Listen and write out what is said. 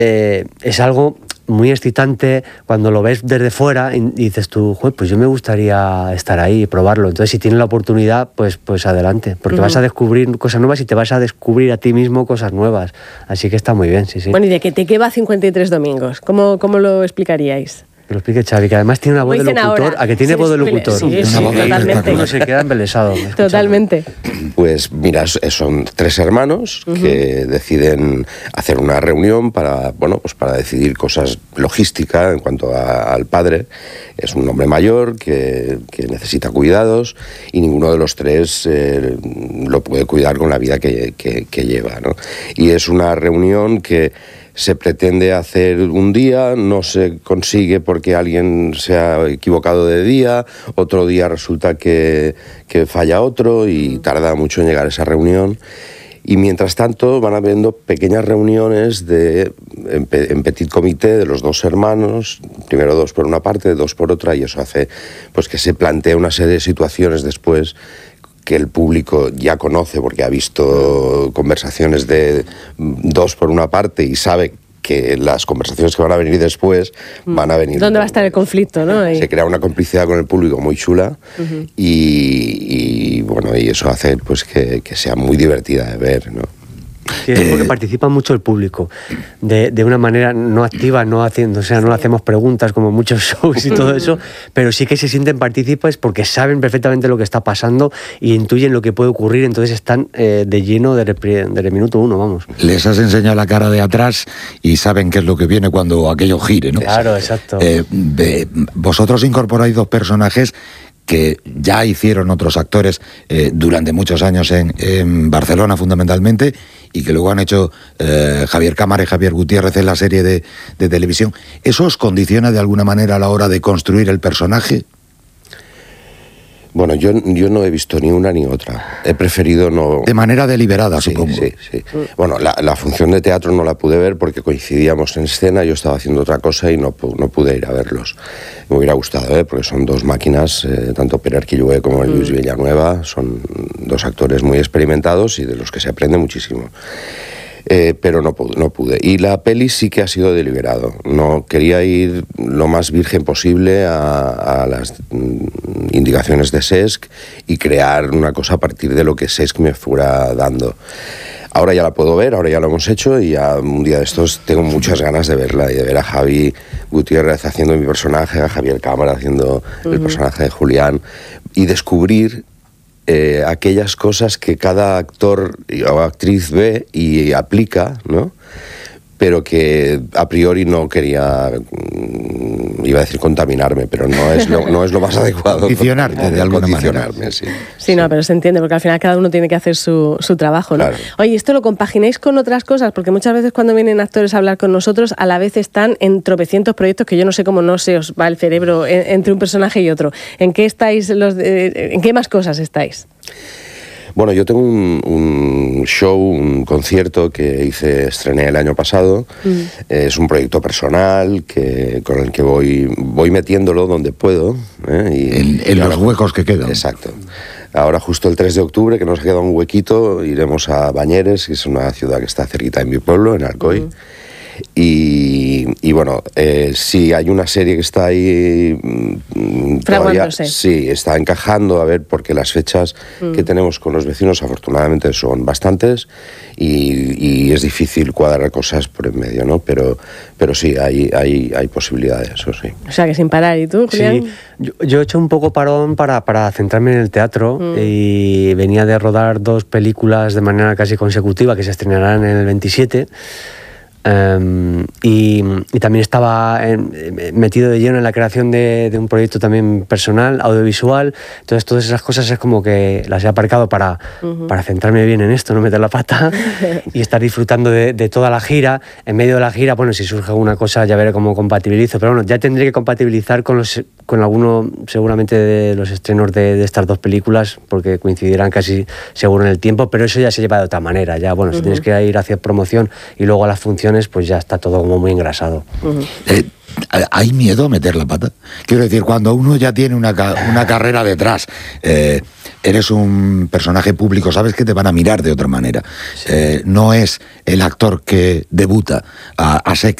es algo muy excitante cuando lo ves desde fuera y dices tú, pues yo me gustaría estar ahí y probarlo. Entonces, si tienes la oportunidad, pues adelante, porque vas a descubrir cosas nuevas y te vas a descubrir a ti mismo cosas nuevas. Así que está muy bien, sí. Bueno, ¿y de qué va 53 domingos? ¿Cómo lo explicaríais? Que lo explique Xavi, que además tiene una voz de locutor. ¿A que tiene voz de locutor? Sí, totalmente. Uno se queda embelesado. Totalmente. Pues mira, son 3 hermanos que deciden hacer una reunión para decidir cosas logísticas en cuanto al padre. Es un hombre mayor que necesita cuidados y ninguno de los 3 lo puede cuidar con la vida que lleva, ¿no? Y es una reunión que se pretende hacer un día, no se consigue porque alguien se ha equivocado de día, otro día resulta que falla otro y tarda mucho en llegar a esa reunión. Y mientras tanto van habiendo pequeñas reuniones en petit comité de los 2 hermanos, primero 2 por una parte, 2 por otra, y eso hace pues que se plantee una serie de situaciones después que el público ya conoce porque ha visto conversaciones de 2 por una parte y sabe que las conversaciones que van a venir después van a venir... ¿Dónde va a estar el conflicto, no? Se crea una complicidad con el público muy chula y eso hace pues que sea muy divertida de ver, ¿no? Sí, es porque participa mucho el público, de una manera no activa, no le hacemos preguntas como muchos shows y todo eso, pero sí que se sienten partícipes porque saben perfectamente lo que está pasando y intuyen lo que puede ocurrir, entonces están de lleno desde el minuto 1, vamos. Les has enseñado la cara de atrás y saben qué es lo que viene cuando aquello gire, ¿no? Claro, exacto. Vosotros incorporáis 2 personajes que ya hicieron otros actores durante muchos años en Barcelona fundamentalmente y que luego han hecho Javier Cámara y Javier Gutiérrez en la serie de televisión. ¿Eso os condiciona de alguna manera a la hora de construir el personaje? Bueno, yo no he visto ni una ni otra. He preferido no... De manera deliberada, supongo. Sí. Bueno, la función de teatro no la pude ver porque coincidíamos en escena, yo estaba haciendo otra cosa y no pude ir a verlos. Me hubiera gustado, porque son 2 máquinas, tanto Pere Arquillué como Lluís Villanueva, son 2 actores muy experimentados y de los que se aprende muchísimo. Pero no pude. Y la peli sí que ha sido deliberado. No quería ir lo más virgen posible a las indicaciones de Cesc y crear una cosa a partir de lo que Cesc me fuera dando. Ahora ya la puedo ver, ahora ya lo hemos hecho y ya un día de estos tengo muchas ganas de verla y de ver a Javi Gutiérrez haciendo mi personaje, a Javier Cámara haciendo el personaje de Julián y descubrir aquellas cosas que cada actor o actriz ve y aplica, ¿no? Pero que a priori no quería, iba a decir contaminarme, pero no es lo más adecuado. Condicionarte de alguna manera. Sí, no, pero se entiende, porque al final cada uno tiene que hacer su trabajo, ¿no? Claro. Oye, ¿esto lo compagináis con otras cosas? Porque muchas veces cuando vienen actores a hablar con nosotros, a la vez están en tropecientos proyectos que yo no sé cómo no se os va el cerebro entre un personaje y otro. ¿En qué estáis en qué más cosas estáis? Bueno, yo tengo un show, un concierto que estrené el año pasado. Es un proyecto personal con el que voy metiéndolo donde puedo. En los huecos que quedan. Exacto. Ahora justo el 3 de octubre, que nos ha quedado un huequito, iremos a Bañeres, que es una ciudad que está cerquita de mi pueblo, en Alcoy. Y bueno, sí, hay una serie que está ahí todavía, sí, está encajando, a ver, porque las fechas que tenemos con los vecinos afortunadamente son bastantes y es difícil cuadrar cosas por en medio, ¿no? Pero sí, hay posibilidades, eso sí. O sea, que sin parar. ¿Y tú, Julián? Sí, yo he hecho un poco parón para centrarme en el teatro y venía de rodar 2 películas de manera casi consecutiva que se estrenarán en el 27. Y también estaba metido de lleno en la creación de un proyecto también personal, audiovisual. Entonces todas esas cosas es como que las he aparcado para centrarme bien en esto, no meter la pata y estar disfrutando de toda la gira. En medio de la gira, bueno, si surge alguna cosa ya veré cómo compatibilizo, pero bueno, ya tendré que compatibilizar con alguno seguramente de los estrenos de estas 2 películas, porque coincidirán casi seguro en el tiempo, pero eso ya se lleva de otra manera. Ya, bueno, si tienes que ir hacia promoción y luego a las funciones, pues ya está todo como muy engrasado. ¿hay miedo a meter la pata? Quiero decir, cuando uno ya tiene una carrera detrás, eres un personaje público, sabes que te van a mirar de otra manera. No es el actor que debuta a secas